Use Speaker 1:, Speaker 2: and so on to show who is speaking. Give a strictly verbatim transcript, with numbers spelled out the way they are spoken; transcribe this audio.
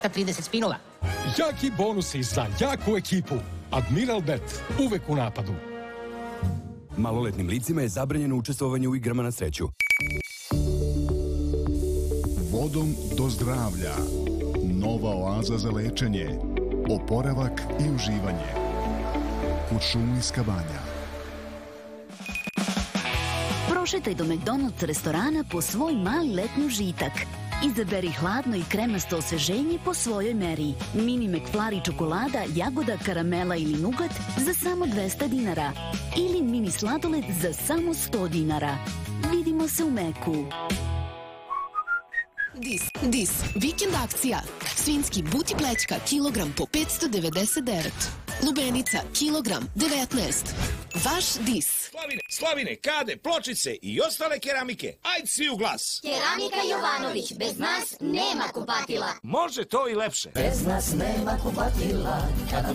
Speaker 1: trideset spinova.
Speaker 2: Jaki bonusi za jaku ekipu. Admiral Bet, uvek u napadu.
Speaker 3: Maloletnim licima je zabranjeno učestvovanje u igrama na sreću.
Speaker 4: Vodom do zdravlja. Nova oaza za lečenje, oporavak i uživanje. Kuršumlijska banja.
Speaker 5: Prošetaj do McDonald's restorana po svoj mali letnji užitak. Izaberi hladno i kremasto osveženje po svojoj meri. Mini McFlurry čokolada, jagoda, karamela ili nugat za samo dvesta dinara. Ili mini sladoled za samo sto dinara. Vidimo se u Meku.
Speaker 6: Dis, dis, vikend akcija. Svinjski buti plećka, kilogram po petsto devedeset devet. Lubenica, kilogram devetnaest. Vaš Dis.
Speaker 7: Slavine, slavine, kade, pločice i ostale keramike. Ajde svi u glas.
Speaker 8: Keramika Jovanović, bez nas nema kupatila.
Speaker 7: Može to i lepše.
Speaker 9: Bez nas nema kupatila.